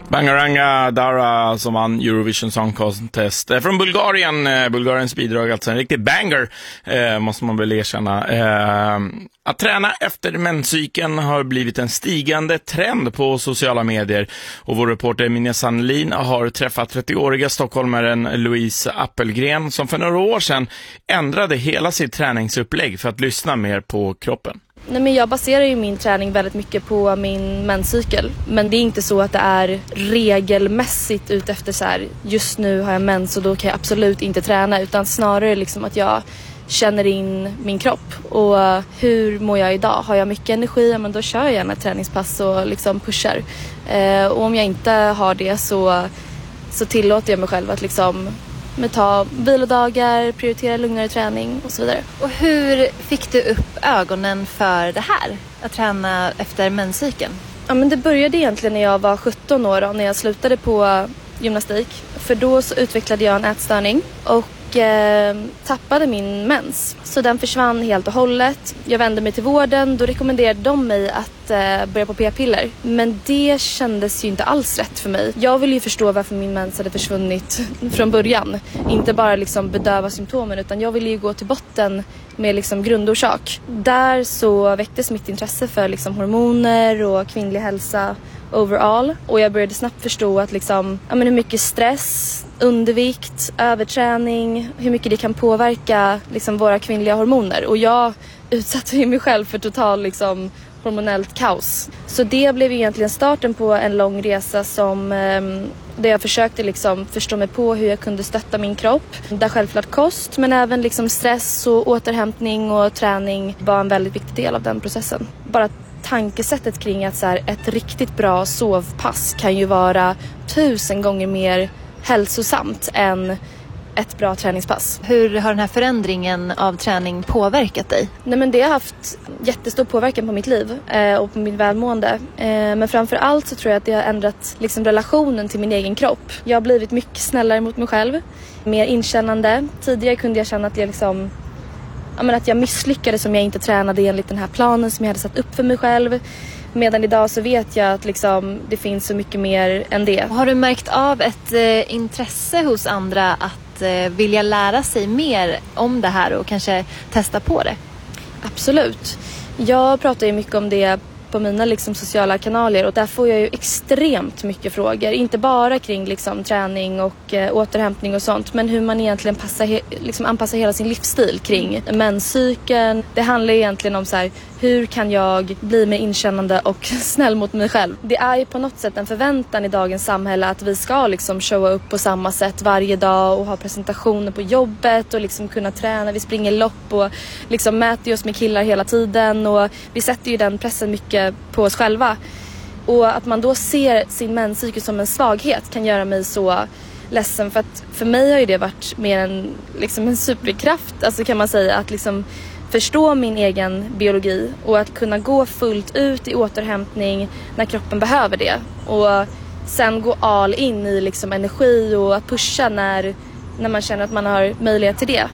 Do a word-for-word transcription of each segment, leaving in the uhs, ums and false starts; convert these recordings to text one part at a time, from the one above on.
Bangaranga Dara som vann Eurovision Song Contest eh, från Bulgarien. Eh, Bulgariens bidrag, alltså en riktig banger, eh, måste man väl erkänna. Eh, att träna efter menscykeln har blivit en stigande trend på sociala medier. Och vår reporter Minja Sandlin har träffat trettioåriga stockholmaren Louise Appelgren som för några år sedan ändrade hela sitt träningsupplägg för att lyssna mer på kroppen. Nej, men jag baserar ju min träning väldigt mycket på min menscykel. Men det är inte så att det är regelmässigt ut efter så här, just nu har jag mens och då kan jag absolut inte träna. Utan snarare liksom att jag känner in min kropp. Och hur mår jag idag? Har jag mycket energi? Ja, men då kör jag gärna ett träningspass och liksom pushar. Eh, och om jag inte har det så, så tillåter jag mig själv att liksom... med ta vilodagar, prioritera lugnare träning och så vidare. Och hur fick du upp ögonen för det här? Att träna efter menscykeln? Ja, men det började egentligen när jag var sjutton år då, när jag slutade på gymnastik. För då så utvecklade jag en ätstörning och eh, tappade min mens. Så den försvann helt och hållet. Jag vände mig till vården. Då rekommenderade de mig att eh, börja på p-piller. Men det kändes ju inte alls rätt för mig. Jag ville ju förstå varför min mens hade försvunnit från början. Inte bara liksom bedöva symptomen, utan jag ville ju gå till botten med liksom grundorsak. Där så väcktes mitt intresse för liksom hormoner och kvinnlig hälsa overall. Och jag började snabbt förstå att liksom, ja, men hur mycket stress, undervikt, överträning, hur mycket det kan påverka liksom våra kvinnliga hormoner. Och jag utsatte ju mig själv för total liksom hormonellt kaos. Så det blev egentligen starten på en lång resa som eh, där jag försökte liksom förstå mig på hur jag kunde stötta min kropp. Där självklart kost, men även liksom stress och återhämtning och träning var en väldigt viktig del av den processen. Bara tankesättet kring att så här, ett riktigt bra sovpass kan ju vara tusen gånger mer hälsosamt än ett bra träningspass. Hur har den här förändringen av träning påverkat dig? Nej, men det har haft jättestor påverkan på mitt liv eh, och på mitt välmående. Eh, men framför allt så tror jag att det har ändrat liksom, relationen till min egen kropp. Jag har blivit mycket snällare mot mig själv. Mer inkännande. Tidigare kunde jag känna att jag liksom... Ja, men att jag misslyckades om jag inte tränade enligt den här planen som jag hade satt upp för mig själv. Medan idag så vet jag att liksom, det finns så mycket mer än det. Har du märkt av ett eh, intresse hos andra att eh, vilja lära sig mer om det här och kanske testa på det? Absolut. Jag pratar ju mycket om det på mina liksom, sociala kanaler och där får jag ju extremt mycket frågor. Inte bara kring liksom, träning och eh, återhämtning och sånt, men hur man egentligen passar he- liksom, anpassar hela sin livsstil kring menscykeln. Det handlar egentligen om så här, hur kan jag bli mer inkännande och snäll mot mig själv? Det är ju på något sätt en förväntan i dagens samhälle att vi ska liksom showa upp på samma sätt varje dag och ha presentationer på jobbet och liksom kunna träna. Vi springer lopp och liksom mäter oss med killar hela tiden och vi sätter ju den pressen mycket på oss själva. Och att man då ser sin menscykel som en svaghet kan göra mig så ledsen, för att för mig har ju det varit mer en, liksom en superkraft, alltså kan man säga, att liksom förstå min egen biologi och att kunna gå fullt ut i återhämtning när kroppen behöver det. Och sen gå all in i liksom energi och att pusha när, när man känner att man har möjlighet till det.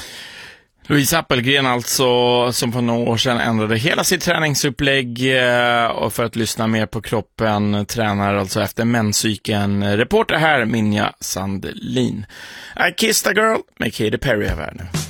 Louise Appelgren alltså, som för några år sedan ändrade hela sitt träningsupplägg och för att lyssna mer på kroppen, tränar alltså efter menscykeln. Reporter här, Minja Sandlin. I Kissed a Girl med Katy Perry här nu.